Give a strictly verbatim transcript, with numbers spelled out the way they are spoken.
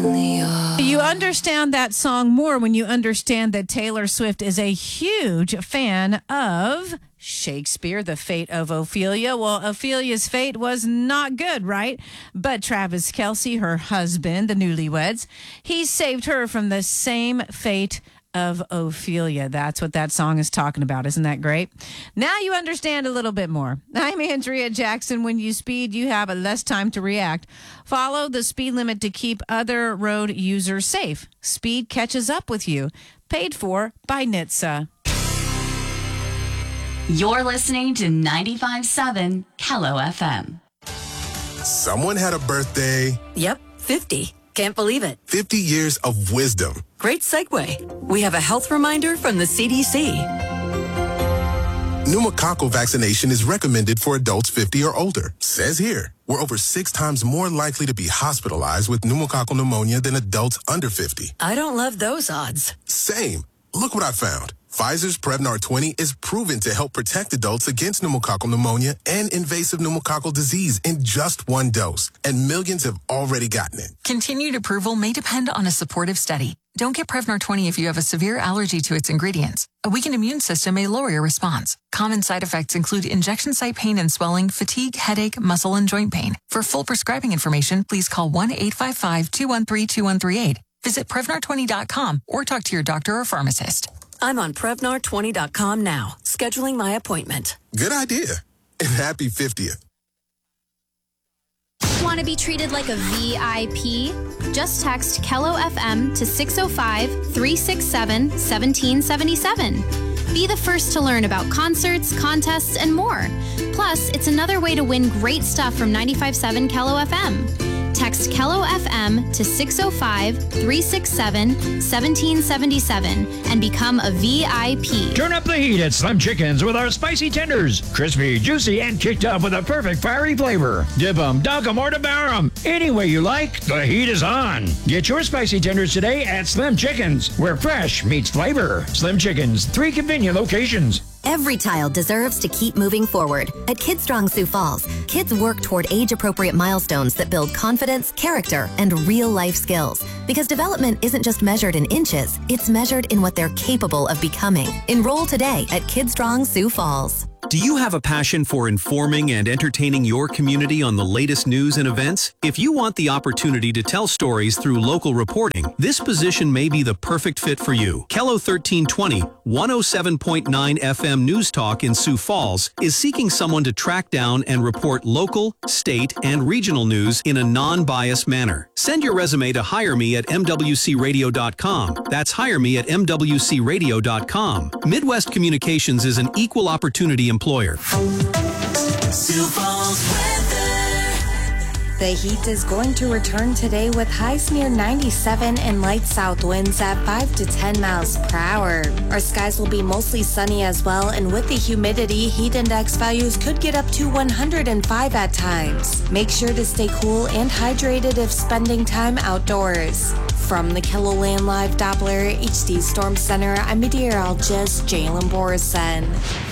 You understand that song more when you understand that Taylor Swift is a huge fan of Shakespeare, The Fate of Ophelia. Well, Ophelia's fate was not good, right? But Travis Kelce, her husband, the newlyweds, he saved her from the same fate of Ophelia. That's what that song is talking about. Isn't that great? Now you understand a little bit more. I'm Andrea Jackson. When you speed, you have a less time to react. Follow the speed limit to keep other road users safe. Speed catches up with you. Paid for by N H T S A. You're listening to ninety-five point seven Kello F M. Someone had a birthday. Yep, fifty. Can't believe it. fifty years of wisdom. Great segue. We have a health reminder from the C D C. Pneumococcal vaccination is recommended for adults fifty or older. Says here, we're over six times more likely to be hospitalized with pneumococcal pneumonia than adults under fifty. I don't love those odds. Same. Look what I found. Pfizer's Prevnar twenty is proven to help protect adults against pneumococcal pneumonia and invasive pneumococcal disease in just one dose. And millions have already gotten it. Continued approval may depend on a supportive study. Don't get Prevnar twenty if you have a severe allergy to its ingredients. A weakened immune system may lower your response. Common side effects include injection site pain and swelling, fatigue, headache, muscle, and joint pain. For full prescribing information, please call one eight five five, two one three, two one three eight. Visit Prevnar twenty dot com or talk to your doctor or pharmacist. I'm on Prevnar twenty dot com now, scheduling my appointment. Good idea. And happy fiftieth. Want to be treated like a V I P? Just text Kello F M to six oh five, three six seven, one seven seven seven. Be the first to learn about concerts, contests, and more. Plus, it's another way to win great stuff from ninety-five point seven Kello F M. Text Kello F M to six oh five, three six seven, one seven seven seven and become a V I P. Turn up the heat at Slim Chickens with our spicy tenders. Crispy, juicy, and kicked up with a perfect fiery flavor. Dip 'em, dunk 'em, or devour 'em. Any way you like, the heat is on. Get your spicy tenders today at Slim Chickens, where fresh meets flavor. Slim Chickens, three convenient locations. Every child deserves to keep moving forward. At Kids Strong Sioux Falls, kids work toward age-appropriate milestones that build confidence, character, and real-life skills. Because development isn't just measured in inches, it's measured in what they're capable of becoming. Enroll today at Kids Strong Sioux Falls. Do you have a passion for informing and entertaining your community on the latest news and events? If you want the opportunity to tell stories through local reporting, this position may be the perfect fit for you. Kello thirteen twenty, one oh seven point nine F M News Talk in Sioux Falls is seeking someone to track down and report local, state, and regional news in a non-biased manner. Send your resume to hire me at m w c radio dot com. That's hire me at m w c radio dot com. Midwest Communications is an equal opportunity employer. Sioux Falls weather. The heat is going to return today with highs near ninety-seven and light south winds at five to ten miles per hour. Our skies will be mostly sunny as well, and with the humidity, heat index values could get up to one hundred five at times. Make sure to stay cool and hydrated if spending time outdoors. From the KELOLAND Live Doppler H D Storm Center, I'm meteorologist Jalen Borison.